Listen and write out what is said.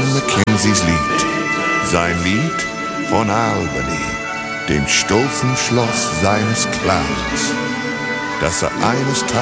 Mackenzies Lied. Sein Lied von Albany, dem stolzen Schloss seines Clans, das eines Tages